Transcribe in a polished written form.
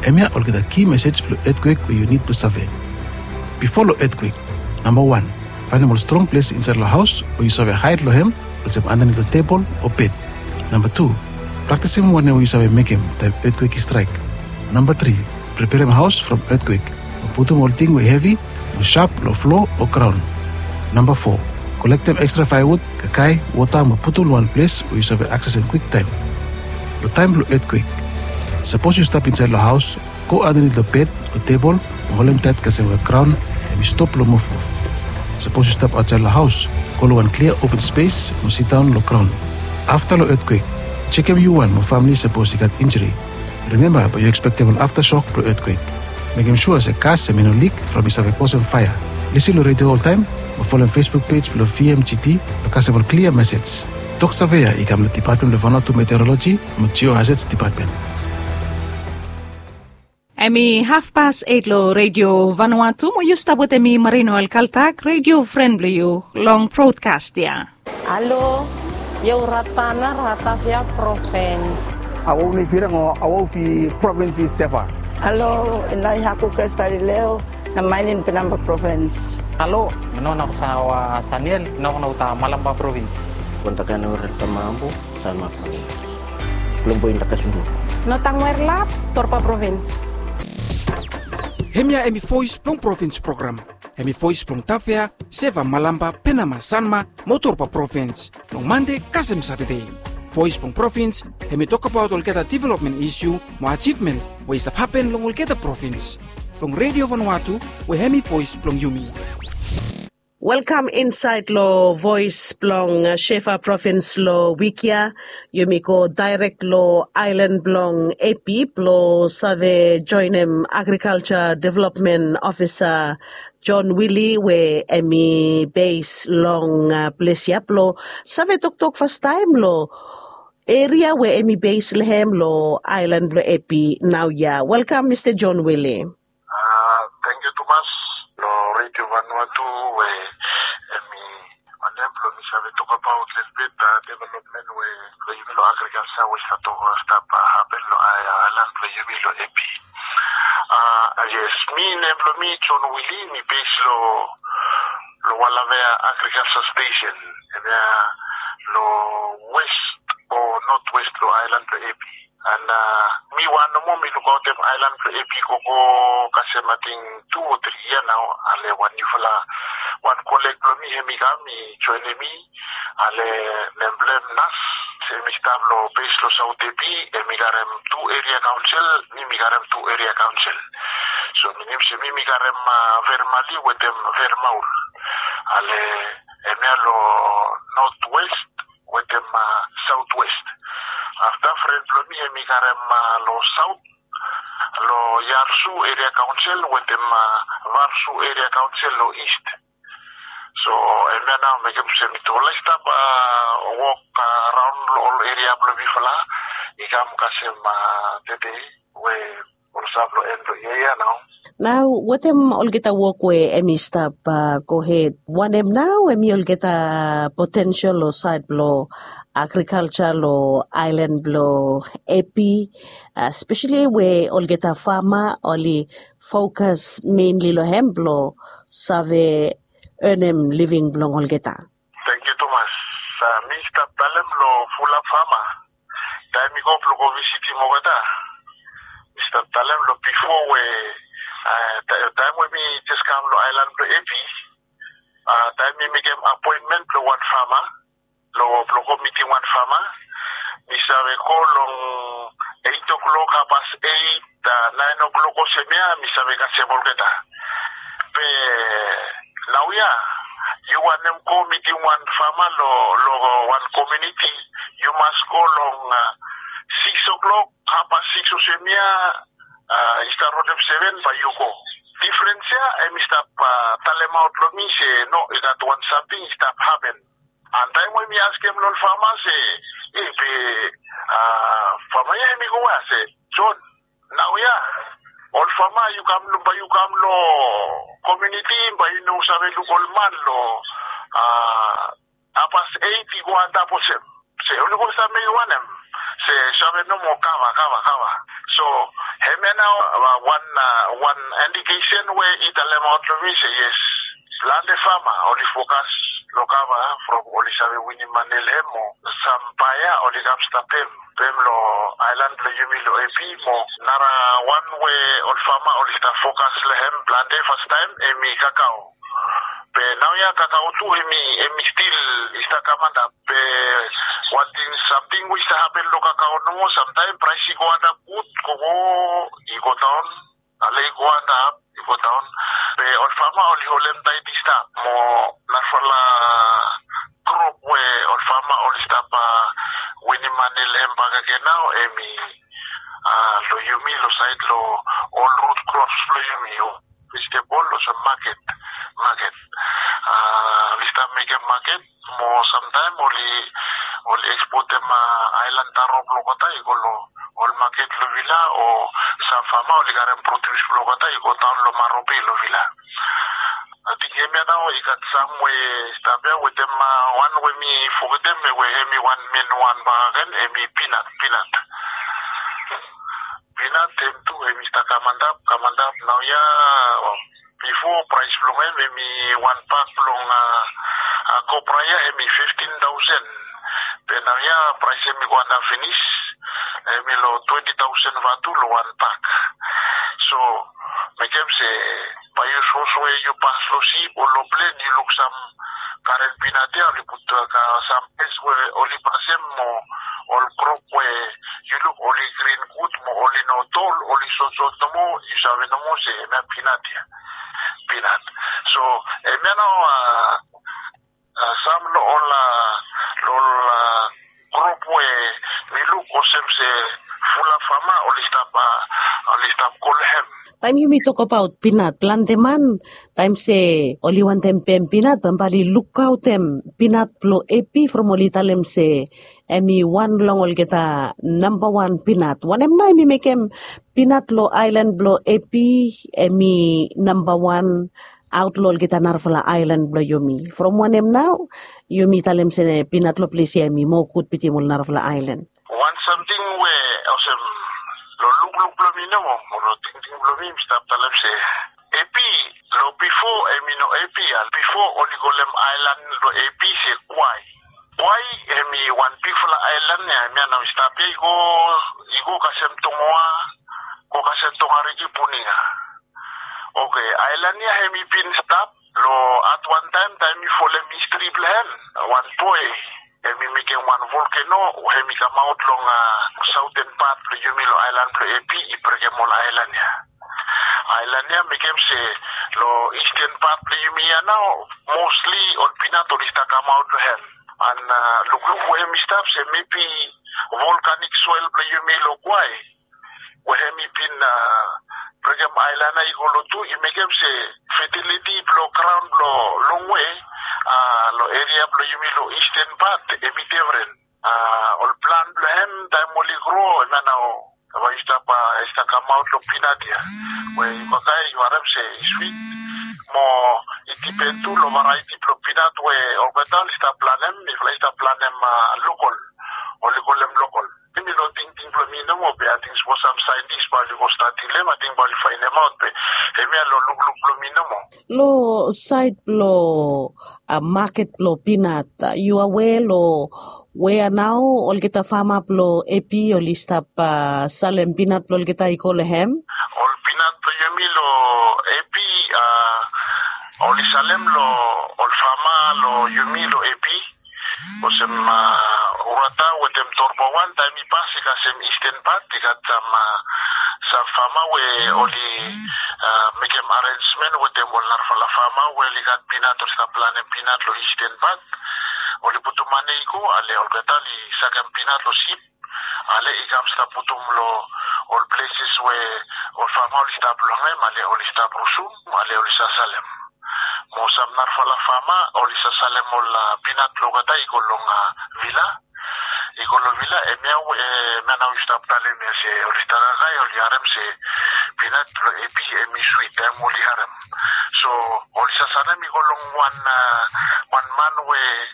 Emia will get a key message for earthquake where you need to survey. Before the earthquake, number 1, find a more strong place inside the house where you survey hide lohem, or underneath the table or bed. Number 2, practice him whenever you survey make him the earthquake strike. Number 3, prepare him house from earthquake. Put him all thing way heavy, or sharp, low floor or crown. Number 4, collect them extra firewood, kakai, water, and put in one place where you survey access in quick time. The time for earthquake. Suppose you step inside the house, go underneath the bed or table, and hold him tight because the crown, and you stop the move. Suppose you step outside the house, go to one clear open space, and sit down the crown. After the earthquake, check if you want or family suppose you got injury. Remember, but you expect an aftershock for earthquake. Make him sure as a gas and no leak from his cause of fire. Listen to radio all time, or follow Facebook page below VMGT because of a clear message. Talk Savea, I come to the Department of Vanuatu Meteorology, Geo Hazards Department. Emi 8:30 lo Radio Vanuatu mo yusta bote mi Marino Alcaltac Radio Friendly you long broadcast ya. Alo, yo ratana ratavia province. Awo ni firang awo fi province sefa. Alo, inay haku Cristalileo na mainin Pinamba province. Alo, menona sa Saniel, menona uta Malamba province. Kontakan orang Tamambu sama province. Belum poin tak kesundu. Notang Merlap, Torpa province. Hemia emi voice plong province program. Hemi voice plong Tafea, Seva Malamba, Penama, Sanma, Motorpa province. Long Monday, Kasem Saturday. Voice plong province, hemi talk about Olgeta development issue, mo achievement, what is that happen long Olgeta province. Long Radio Vanuatu, we hemi voice plong Yumi. Welcome inside lo voice blong Shefa province lo Wikia yumiko direct lo island blong AP lo save joinem agriculture development officer John Willie we emi base long place lo save tok first time lo area where emi base lehem lo island lo AP now ya. Welcome Mr. John Willie. Thank you Thomas. Lo Radio Vanuatu we we have to talk about a little bit development where the Yumilo agriculture was to start happen island the Yumilo AP. Yes, me John Willie, me base lo Walavea agriculture station, lo west or northwest lo island the AP. And me one more me look out them island the AP go kasemating 2 or 3 years now, ale one nifala. One colleague me hemigami join me ale memblem nas semistablo base lo Sautepi emigarem 2 area council ni migarem 2 area council so minim se migarem vermali with them vermaul ale emelo northwest with them southwest after friend lo mi hemigarem lo south lo Yarsu area council with them Varsu area council lo east. So, and then now make him send me to stop walk around all area Blovifala. Igam Kasim today we also end area now. Now, what am all get a walk where emi stop go ahead. One em now emi all get a potential or side blow agriculture or island blow AP, especially where all get a farmer only focus mainly lo hem blow save earnem living blong Olgeta. Thank you, Thomas. Mr. Talem lo Fula Farmer. Time go to visit him over there. Mr. Talem lo before we time we me just come to island to AP. Time we make him appointment to one farmer. Lo meeting one farmer. Mr. we call on 8 o'clock, 8:30, 9 o'clock o semia. Mr. we got Olgeta. Now you want them go meeting one farmer lo one community. You must go long 6 o'clock, 6:30 or semia. Start on 7 by you go. Difference here, Mr. Talem out lo me say no, that one something stop happen. And time when we ask him lo farmer say if farmer me go say John now all farmer you come lo community by you know sabe lu man lo apas 80 go anda posem se only go sabe you want them se sabe no mo kava so heme now one indication where Italem Outlomi say yes. Land farmer only focus lokava from Olisabe Winnie Manelemo, Sampaya or the Gamstapem, Pemlo Island Yumilo AP mo Nara one way or farmer only focus lehem plante first time emi cacao. Pe now ya cacao too emi still is the commander pe what in something which happen lo cacao no sometimes price go under good go down ale go under go down pe or farmer only holem tai dista mo narfala crop we or farmer only stop winning money lemba now emi lo yumi lo side lo all root crops lo yumi vegetable lo so market we start make a market more sometime only export them island tarop lo kota igolo all market lo villa o some farmer only garem produce lo kota igo down lo marope lo villa. I think now he got some way start with them one way me forget them we me one men one bargain me peanut them too Mr. Kamanda now ya before price long me one pack long copra ya me 15,000 then now ya price me gonna finish me lo 20,000 vatu lo one pack so make them say by your source way you pass lo see or lo plane you look some current peanut there you put some place where only pasem mo all crop where you look only green good mo only no tall only so no more you have no more say me peanut so me now some lo all crop where me look osem say full of farmer only stop colhem. Time you me talk about peanut planteman, time say only one time peanut, bali look out them peanut plo AP from Olitalem say emi one long ol geta number one peanut. One em na me make em peanut lo island blow AP emi number one outlaw geta narfala island blow yomi. From one em now yomi talem say peanut lo place emi mo kut piti mul narfala island. One something where lo look lo minimo lo ting lo stop talem say AP lo before emi no AP before only golem island lo AP say why emi one big island ya me na stop igo kasem tonga rigi puninga okay island ya emi pin stop lo at one time you follow mystery plan one toy emi make one volcano emi come out long southern part lo Yumilo island lo AP ipregemol island ya make him say lo eastern part lo Yumia now mostly on pinatorista come out lo hem and look where stop say maybe volcanic soil lo Yumilo kwai where emi pin pregem island na igolo tu I make him say fertility lo ground lo long way lo area lo Yumilo eastern part emi different all plan lo hem time only grow na now esta come out lo pinatia where you are say sweet mo itipentu lo variety lo pinat where orbital sta planem if sta planem local only golem local Imi lo ting lo mino mo be I think for some scientists bali go starting lem I think bali find them out be emi lo look lo mino mo Lo side lo market lo peanut you aware lo where now all get a farm up lo AP or list up salem peanut lo get a call hem all peanut lo yumi lo AP only salem lo all farma lo yumi lo AP osem urata with them torpo one time I pass kasem eastern part got some farmer where only make them arrangement with them all narfala farmer where they got peanut or some plan peanut lo eastern part only putu mane iko ale all gatali sakam peanut lo ship ale igam sta putum lo all places where all farmer only stop lo hem ale only stop rusum ale only sa salem mo sam narfala farmer only sa salem all peanut lo gata iko long villa villa emia mena stop tale me se oristana ga yo yarem se peanut lo AP emi sweet mo li harem so only sa salem iko long one man where